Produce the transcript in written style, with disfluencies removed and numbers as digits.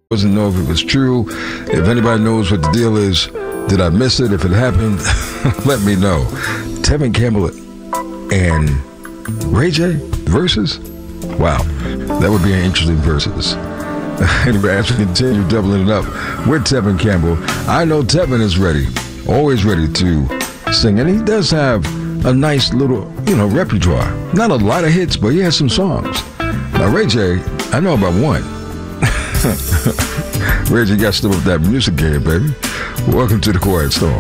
Doesn't know if it was true. If anybody knows what the deal is, did I miss it? If it happened, let me know. Tevin Campbell and Ray J versus? Wow, that would be an interesting versus. Anyway, as we continue doubling it up with Tevin Campbell, I know Tevin is ready, always ready to sing, and he does have a nice little, repertoire. Not a lot of hits, but he has some songs. Now, Ray J, I know about one. Reggie got to step up that music game, baby. Welcome to the Quiet Storm.